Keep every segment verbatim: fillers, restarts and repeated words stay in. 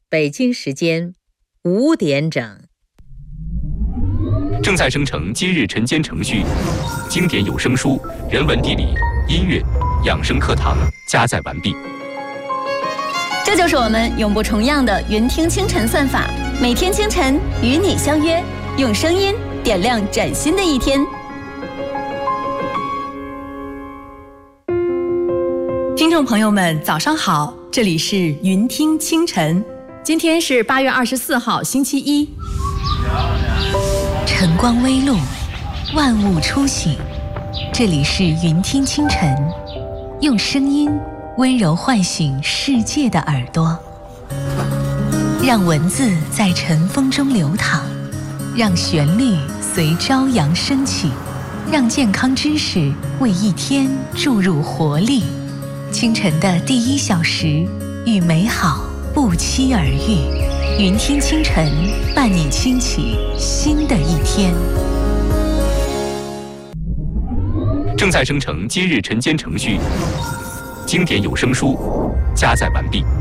北京时间五点整。 正在生成今日晨间程序，经典有声书、人文地理、音乐、养生课堂加载完毕。 这就是我们永不重样的云听清晨算法，每天清晨与你相约，用声音点亮崭新的一天。 听众朋友们，早上好，这里是云听清晨，今天是八月二十四号，星期一。 晨光微露，万物初醒，这里是云听清晨，用声音温柔唤醒世界的耳朵，让文字在晨风中流淌，让旋律随朝阳升起，让健康知识为一天注入活力。清晨的第一小时，与美好不期而遇。云听清晨，伴你轻启新的一天。 正在生成今日晨间程序，经典有声书加载完毕。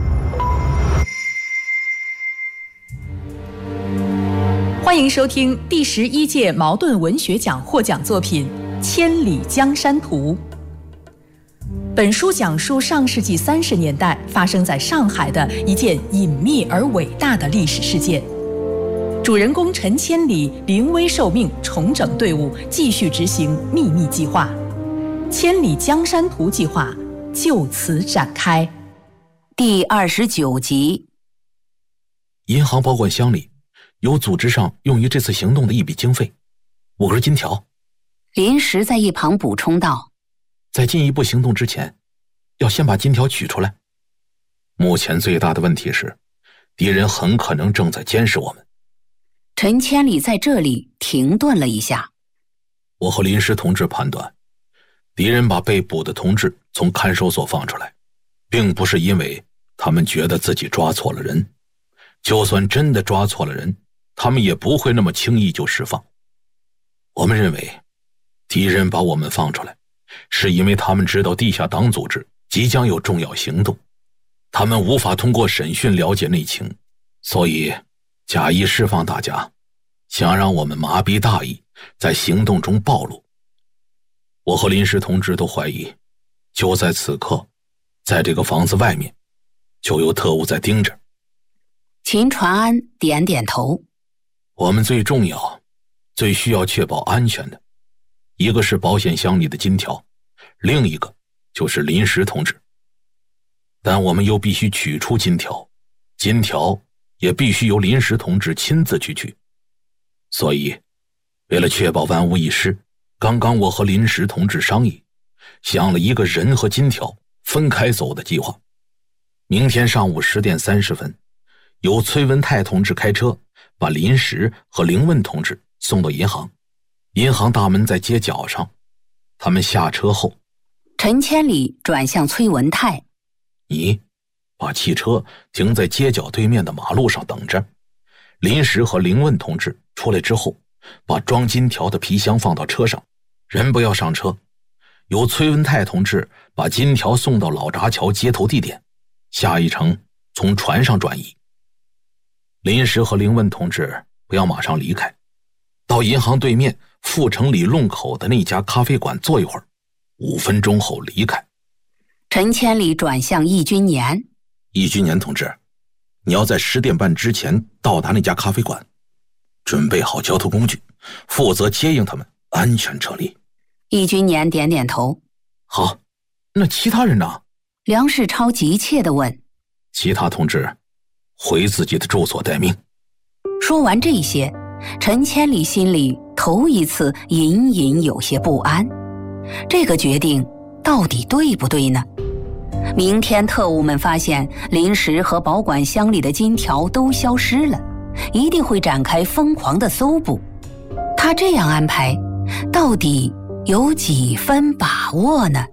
欢迎收听第十一届茅盾文学奖获奖作品《千里江山图》。本书讲述上世纪三十年代发生在上海的一件隐秘而伟大的历史事件。主人公陈千里临危受命，重整队伍，继续执行秘密计划。千里江山图计划就此展开。 第二十九集。 银行保管箱里有组织上用于这次行动的一笔经费，五根金条。 临时在一旁补充道， 在进一步行动之前，要先把金条取出来。目前最大的问题是，敌人很可能正在监视我们。 陈千里在这里停顿了一下。 我和临时同志判断，敌人把被捕的同志从看守所放出来，并不是因为他们觉得自己抓错了人，就算真的抓错了人，他们也不会那么轻易就释放。我们认为，敌人把我们放出来，是因为他们知道地下党组织即将有重要行动，他们无法通过审讯了解内情，所以假意释放大家，想让我们麻痹大意，在行动中暴露。我和临时同志都怀疑，就在此刻，在这个房子外面就有特务在盯着。 秦传安点点头。 我们最重要最需要确保安全的，一个是保险箱里的金条，另一个就是临时同志。但我们又必须取出金条，金条也必须由临时同志亲自去取。所以为了确保万无一失，刚刚我和临时同志商议，想了一个人和金条分开走的计划。明天上午十点三十分，由崔文泰同志开车把临时和凌问同志送到银行，银行大门在街角上。他们下车后， 陈千里转向崔文泰， 你把汽车停在街角对面的马路上等着。临时和凌问同志出来之后，把装金条的皮箱放到车上，人不要上车。由崔文泰同志把金条送到老闸桥接头地点，下一程从船上转移。临时和凌问同志不要马上离开，到银行对面阜成里弄口的那家咖啡馆坐一会儿，五分钟后离开。 陈千里转向易君年， 易君年同志，你要在十点半之前到达那家咖啡馆，准备好交通工具，负责接应他们，安全撤离。 易君年点点头。 好，那其他人呢？ 梁世超急切地问。 其他同志回自己的住所待命。 说完这些，陈千里心里头一次隐隐有些不安，这个决定到底对不对呢？明天特务们发现临时和保管箱里的金条都消失了，一定会展开疯狂的搜捕。他这样安排，到底有几分把握呢？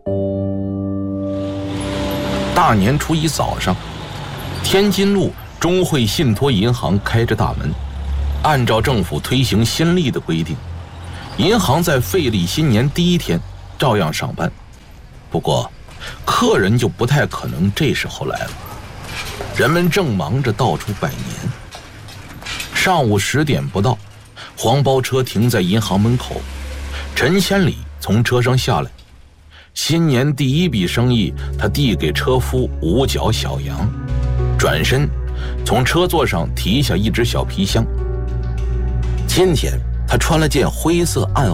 大年初一早上，天津路中汇信托银行开着大门，按照政府推行新历的规定，银行在废历新年第一天照样上班。不过客人就不太可能这时候来了。 人们正忙着到处拜年。上午十点不到，黄包车停在银行门口，陈千里从车上下来。新年第一笔生意，他递给车夫五角小洋，转身从车座上提下一只小皮箱。今天他穿了件灰色暗